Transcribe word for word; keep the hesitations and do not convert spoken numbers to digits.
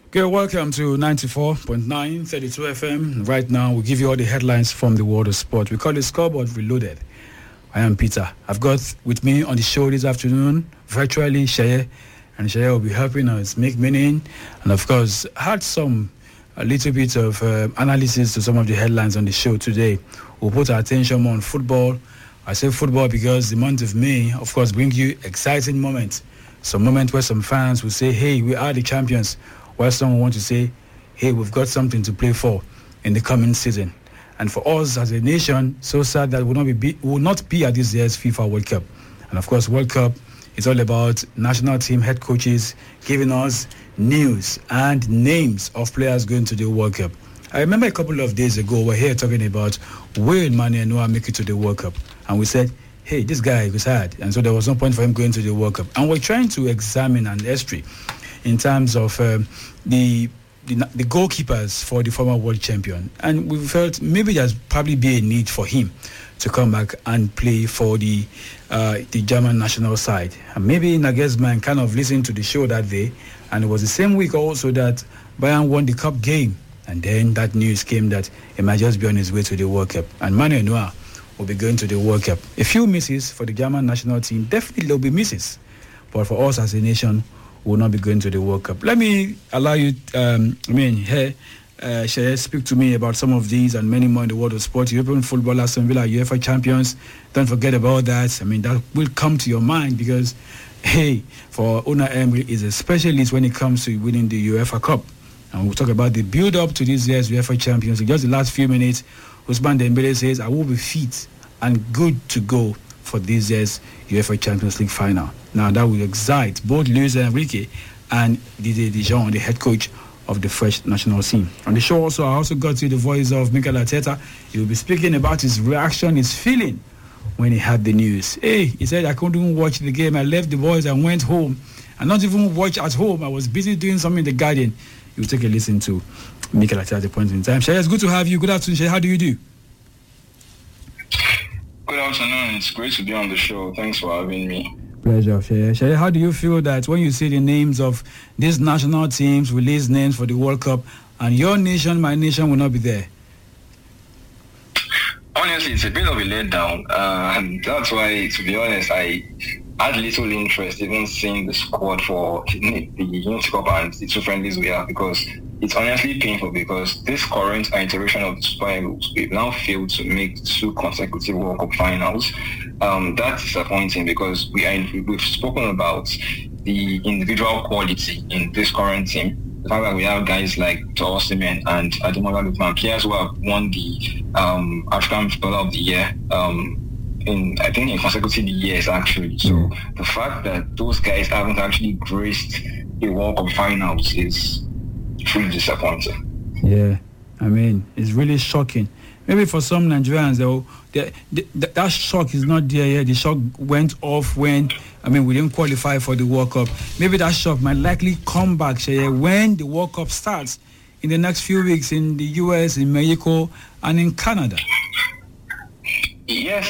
Okay, welcome to ninety-four point nine, thirty-two F M. Right now, we give you all the headlines from the world of sport. We call it Scoreboard Reloaded. I am Peter. I've got with me on the show this afternoon, virtually, Sheye. And Sheye will be helping us make meaning. And of course, had some, a little bit of uh, analysis to some of the headlines on the show today. We'll put our attention more on football. I say football because the month of May, of course, brings you exciting moments. Some moment where some fans will say, hey, we are the champions. While someone wants to say, hey, we've got something to play for in the coming season. And for us as a nation, so sad that we will not be, will not be at this year's FIFA World Cup. And of course, World Cup is all about national team head coaches giving us news and names of players going to the World Cup. I remember a couple of days ago, we were here talking about will Manuel Neuer make it to the World Cup? And we said, hey, this guy was hard. And so there was no point for him going to the World Cup. And we're trying to examine an history in terms of um, the, the the goalkeepers for the former world champion. And we felt maybe there's probably be a need for him to come back and play for the uh, the German national side. And maybe Nagelsmann kind of listened to the show that day, and it was the same week also that Bayern won the cup game. And then that news came that he might just be on his way to the World Cup. And Manuel Neuer will be going to the World Cup. A few misses for the German national team. Definitely there will be misses. But for us as a nation, will not be going to the World Cup. Let me allow you, um, I mean, here, uh, Sheye, speak to me about some of these and many more in the world of sport. European football, Aston Villa, UEFA champions. Don't forget about that. I mean, that will come to your mind because, hey, for Unai Emery is a specialist when it comes to winning the UEFA Cup. And we'll talk about the build-up to this year's UEFA Champions League. Just the last few minutes, Ousmane Dembele says, I will be fit and good to go for this year's UEFA Champions League final. Now that will excite both Luis Enrique and Didier Deschamps, the head coach of the French national team. On the show also, I also got to the voice of Mikel Arteta. He will be speaking about his reaction, his feeling when he had the news. Hey, he said, I couldn't watch the game. I left the boys and went home. And not even watch at home. I was busy doing something in the garden. You take a listen to Mikel Arteta at the point in time. Sheye, it's good to have you. Good afternoon, Sheye. How do you do? Good afternoon. It's great to be on the show. Thanks for having me. Pleasure, Sheye. Sheye, how do you feel that when you see the names of these national teams release names for the World Cup and your nation, my nation, will not be there? Honestly, it's a bit of a letdown. Uh, and that's why, to be honest, I had little interest even seeing the squad for the Unity Cup and the two friendlies we have, because it's honestly painful because this current iteration of the Super Eagles, we've now failed to make two consecutive World Cup finals. Um, that's disappointing because we are, we've spoken about the individual quality in this current team. The fact that we have guys like Osimhen and Ademola Lookman, players who have won the um, African Footballer of the Year um, in, I think, in consecutive years, actually. So the fact that those guys haven't actually graced the World Cup finals is truly disappointing. Yeah, I mean, it's really shocking. Maybe for some Nigerians, though, the, the, that shock is not there yet. The shock went off when, I mean, we didn't qualify for the World Cup. Maybe that shock might likely come back, Sheye, when the World Cup starts in the next few weeks in the U S, in Mexico, and in Canada. Yes,